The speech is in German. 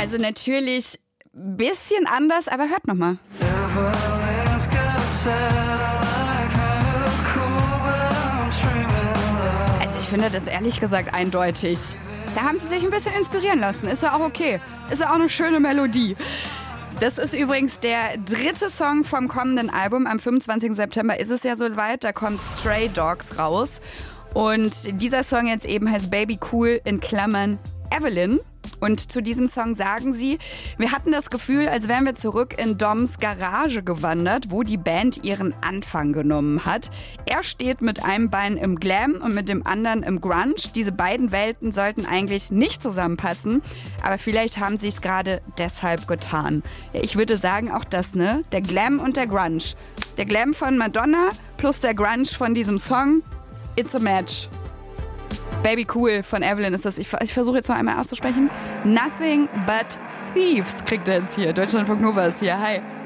Also natürlich ein bisschen anders, aber hört nochmal. Also ich finde das ehrlich gesagt eindeutig. Da haben sie sich ein bisschen inspirieren lassen. Ist ja auch okay. Ist ja auch eine schöne Melodie. Das ist übrigens der 3. Song vom kommenden Album. Am 25. September ist es ja soweit. Da kommt Stray Dogs raus. Und dieser Song jetzt eben heißt Baby Cool in Klammern Evelyn. Und zu diesem Song sagen sie, wir hatten das Gefühl, als wären wir zurück in Doms Garage gewandert, wo die Band ihren Anfang genommen hat. Er steht mit einem Bein im Glam und mit dem anderen im Grunge. Diese beiden Welten sollten eigentlich nicht zusammenpassen, aber vielleicht haben sie es gerade deshalb getan. Ja, ich würde sagen, auch das, ne? Der Glam und der Grunge. Der Glam von Madonna plus der Grunge von diesem Song. It's a match. Baby Cool von Evelyn ist das. Ich versuche jetzt noch einmal auszusprechen. Nothing but Thieves kriegt er jetzt hier. Deutschlandfunk Nova ist hier. Hi.